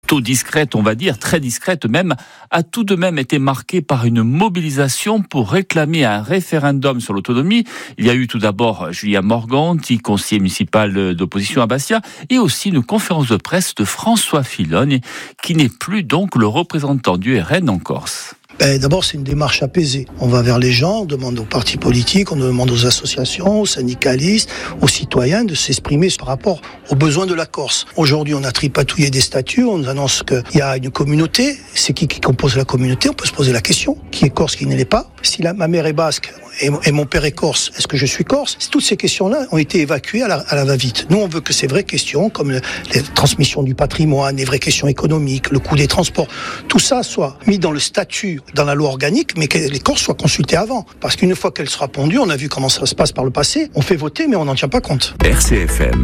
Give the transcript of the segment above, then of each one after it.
plutôt discrète, on va dire, très discrète même, a tout de même été marquée par une mobilisation pour réclamer un référendum sur l'autonomie. Il y a eu tout d'abord Julien Morganti, conseiller municipal d'opposition à Bastia, et aussi une conférence de presse de François Fillon, qui n'est plus donc le représentant du RN en Corse. D'abord, c'est une démarche apaisée. On va vers les gens, on demande aux partis politiques, on demande aux associations, aux syndicalistes, aux citoyens de s'exprimer par rapport aux besoins de la Corse. Aujourd'hui, on a tripatouillé des statuts, on nous annonce qu'il y a une communauté. C'est qui compose la communauté? On peut se poser la question. Qui est corse, qui ne l'est pas? Si ma mère est basque et mon père est corse, est-ce que je suis corse? Toutes ces questions-là ont été évacuées à la va-vite. Nous, on veut que ces vraies questions, comme les transmissions du patrimoine, les vraies questions économiques, le coût des transports, tout ça soit mis dans le statut, dans la loi organique, mais que les Corses soient consultés avant. Parce qu'une fois qu'elle sera pondue, on a vu comment ça se passe par le passé, on fait voter, mais on n'en tient pas compte. RCFM,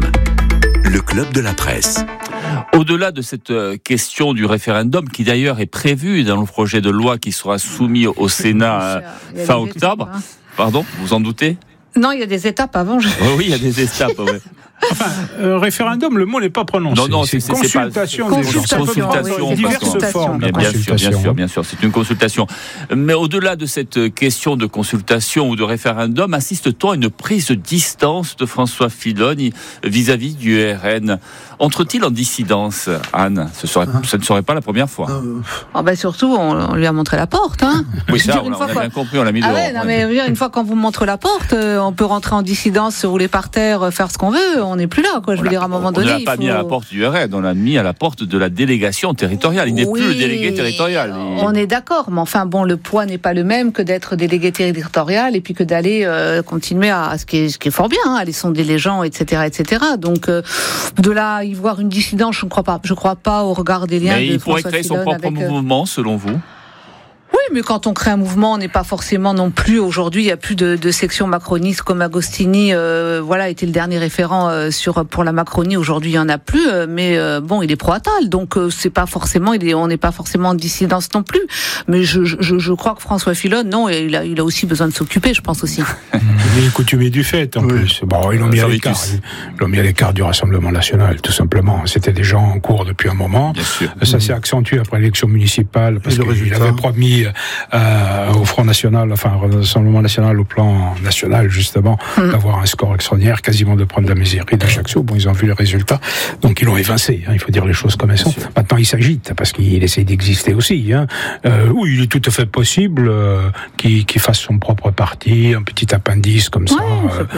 le club de la presse. Au-delà de cette question du référendum, qui d'ailleurs est prévue dans le projet de loi qui sera soumis au Sénat fin octobre. Pardon, vous en doutez ? Non, il y a des étapes avant. Oui, il y a des étapes, oui. Enfin, référendum, le mot n'est pas prononcé. Non, c'est consultation. Consultation, diverses formes de bien sûr, c'est une consultation. Mais au-delà de cette question de consultation ou de référendum, assiste-t-on à une prise de distance de François Fillon vis-à-vis du RN? Entre-t-il en dissidence, Anne? Ça ne serait pas la première fois. Surtout, on lui a montré la porte. Hein. Oui, ça, on a bien compris, on l'a mis dehors. Une fois qu'on vous montre la porte, on peut rentrer en dissidence, se rouler par terre, faire ce qu'on veut. On n'est plus là, quoi. Je veux dire, à un moment donné. On ne l'a pas mis à la porte du RN, on l'a mis à la porte de la délégation territoriale. Il n'est plus le délégué territorial. On est d'accord, mais enfin, le poids n'est pas le même que d'être délégué territorial et puis que d'aller continuer à ce qui est fort bien, aller sonder les gens, etc., etc. Donc, de là, y voir une dissidence, je ne crois pas. Je ne crois pas au regard des liens de François Fillon. Mais il pourrait créer son propre mouvement, selon vous? Oui, mais quand on crée un mouvement, on n'est pas forcément non plus. Aujourd'hui, il n'y a plus de section macroniste comme Agostini. Était le dernier référent pour la Macronie. Aujourd'hui, il y en a plus. Mais il est pro-Attal, donc c'est pas forcément. On n'est pas forcément en dissidence non plus. Mais je crois que François Fillon, non, il a aussi besoin de s'occuper. Je pense aussi. Il est coutumier du fait en plus. Ils l'ont mis à l'écart. Ils l'ont mis à l'écart du Rassemblement national, tout simplement. C'était des gens en cours depuis un moment. Ça s'est accentué après l'élection municipale parce qu'il avait promis au Front National, au Rassemblement national, au plan national, justement, d'avoir un score extraordinaire, quasiment de prendre la mairie d'Ajaccio. Ils ont vu les résultats, donc ils l'ont évincé, il faut dire les choses comme elles sont. Maintenant, il s'agite, parce qu'il essaie d'exister aussi. Oui, il est tout à fait possible qu'il fasse son propre parti, un petit appendice comme ça,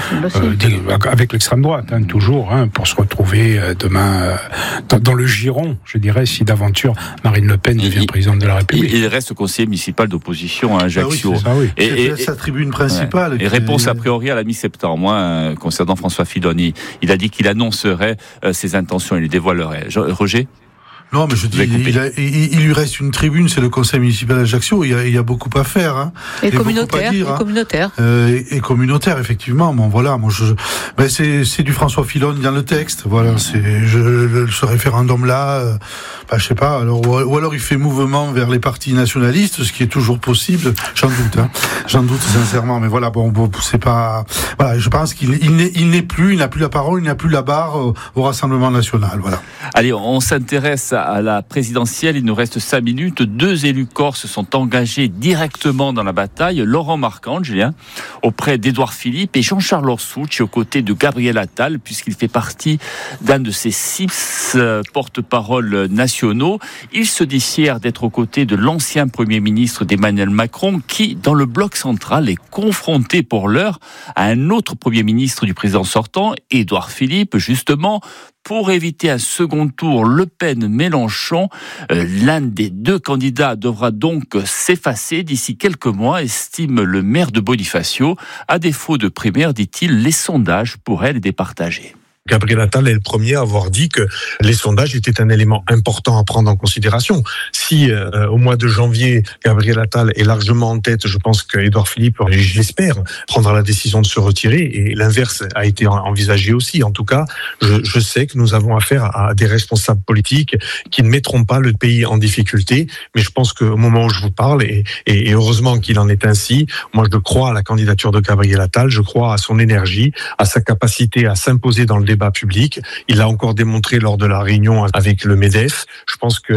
avec l'extrême droite, toujours, pour se retrouver demain dans le giron, je dirais, si d'aventure Marine Le Pen devient présidente de la République. Il reste conseiller municipal d'opposition à Ajaccio. Et sa tribune principale. Et réponse a priori à la mi-septembre, concernant François Fillon. Il a dit qu'il annoncerait ses intentions, il les dévoilerait. Roger ? Non, mais je dis, il lui reste une tribune, c'est le conseil municipal d'Ajaccio. Il y a beaucoup à faire. Et communautaire. Et communautaire, effectivement. C'est du François Fillon dans le texte. Voilà, ce référendum-là, je sais pas. Ou alors il fait mouvement vers les partis nationalistes, ce qui est toujours possible. J'en doute. J'en doute sincèrement. Mais voilà, c'est pas. Voilà, je pense qu'il n'a plus la parole, il n'a plus la barre au Rassemblement national. Voilà. Allez, on s'intéresse à la présidentielle. Il nous reste 5 minutes. 2 élus corses sont engagés directement dans la bataille. Laurent Marcangeli, auprès d'Édouard Philippe, et Jean-Charles Orsucci aux côtés de Gabriel Attal, puisqu'il fait partie d'un de ces 6 porte-parole nationaux. Il se dit fier d'être aux côtés de l'ancien Premier ministre d'Emmanuel Macron, qui, dans le bloc central, est confronté pour l'heure à un autre Premier ministre du président sortant, Édouard Philippe, justement, pour éviter un second tour Le Pen-Mélenchon. L'un des 2 candidats devra donc s'effacer d'ici quelques mois, estime le maire de Bonifacio. À défaut de primaire, dit-il, les sondages pourraient les départager. Gabriel Attal est le premier à avoir dit que les sondages étaient un élément important à prendre en considération. Si au mois de janvier, Gabriel Attal est largement en tête, je pense qu'Édouard Philippe, j'espère, prendra la décision de se retirer, et l'inverse a été envisagé aussi. En tout cas, je sais que nous avons affaire à des responsables politiques qui ne mettront pas le pays en difficulté, mais je pense qu'au moment où je vous parle, et heureusement qu'il en est ainsi, moi je crois à la candidature de Gabriel Attal, je crois à son énergie, à sa capacité à s'imposer dans le débat public. Il l'a encore démontré lors de la réunion avec le MEDEF. Je pense que